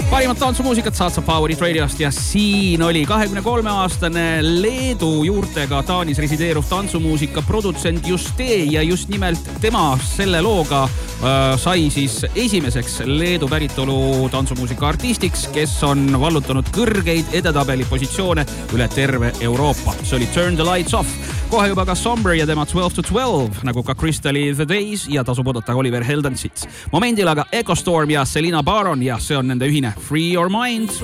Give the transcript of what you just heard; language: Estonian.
Parimat tantsumuusikat saad sa Powerit Radiost ja siin oli 23-aastane Leedu juurtega Taanis resideeruv tantsumuusika produtsent Justee ja just nimelt tema selle looga sai siis esimeseks Leedu päritolu tantsumuusika artistiks, kes on vallutanud kõrgeid edetabeli positsioone üle terve Euroopa. See oli Turn the Lights Off. Kohe juba ka Somber ja tema 12-12, nagu ka Crystali The Days ja tasub oodata Oliver Heldensits. Momendil aga Ecostorm ja Selina Baron ja see on nende ühine Free Your Mind.